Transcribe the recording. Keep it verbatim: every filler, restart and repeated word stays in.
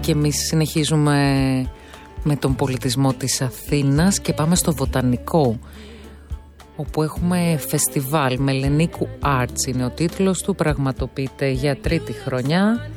Και εμείς συνεχίζουμε με τον πολιτισμό της Αθήνας και πάμε στο Βοτανικό, όπου έχουμε φεστιβάλ Μελενίκου Arts, είναι ο τίτλος του, πραγματοποιείται για τρίτη χρονιά